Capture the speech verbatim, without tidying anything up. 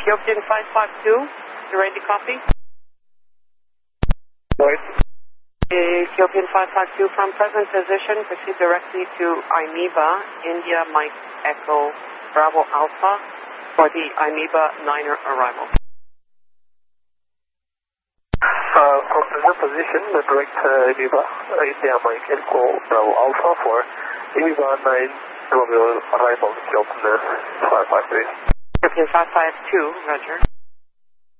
Ethiopian five five two, you ready to copy? Right. Ethiopian five five two, from present position, proceed directly to Amoeba, India Mike Echo Bravo Alpha for the Amoeba Niner arrival. Uh, from present position, the direct uh, Amoeba, uh, India Mike Echo Bravo Alpha for Amoeba nine Romeo arrival, Ethiopian five five three. Ethiopian five five two, roger.